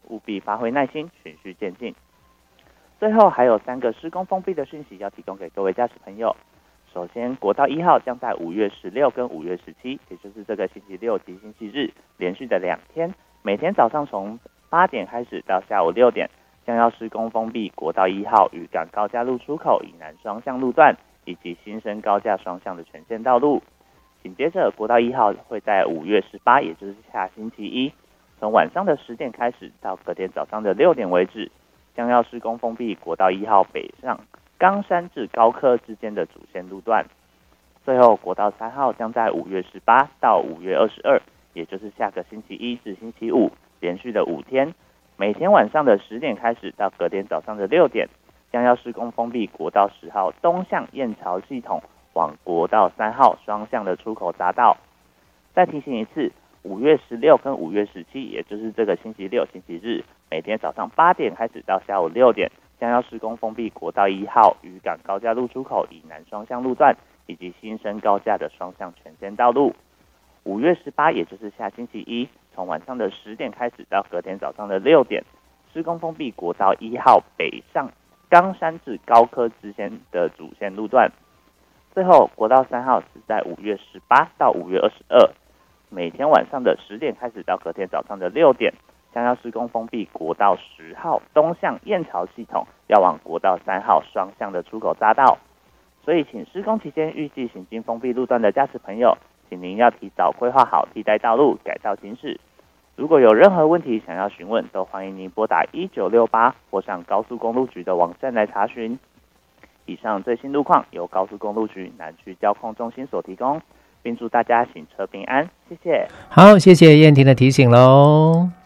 务必发挥耐心，循序渐进。最后还有3个施工封闭的讯息要提供给各位驾驶朋友。首先，国道1号将在5月16跟5月17，也就是这个星期六及星期日连续的2天，每天早上从8点开始到下午6点，将要施工封闭国道1号渔港高架路出口以南双向路段以及新生高架双向的全线道路。紧接着，国道1号会在5月18，也就是下星期一，从晚上的10点开始到隔天早上的6点为止，将要施工封闭国道1号北上冈山至高科之间的主线路段。最后，国道3号将在5月18到5月22，也就是下个星期一至星期五，连续的5天，每天晚上的10点开始到隔天早上的6点，将要施工封闭国道10号东向燕巢系统往国道3号双向的出口匝道。再提醒一次，5月16跟5月17，也就是这个星期六、星期日，每天早上8点开始到下午6点，将要施工封闭国道1号渔港高架路出口以南双向路段以及新生高架的双向全线道路。5月18，也就是下星期一，从晚上的10点开始到隔天早上的6点，施工封闭国道1号北上冈山至高科之间的主线路段。最后，国道3号是在5月18到5月22，每天晚上的10点开始到隔天早上的6点，将要施工封闭国道10号东向燕巢系统要往国道3号双向的出口匝道。所以，请施工期间预计行经封闭路段的驾驶朋友，请您要提早规划好替代道路，改道行驶。如果有任何问题想要询问，都欢迎您拨打1968或上高速公路局的网站来查询。以上最新路况由高速公路局南区交控中心所提供，并祝大家行车平安，谢谢。 好，谢谢燕婷的提醒喽。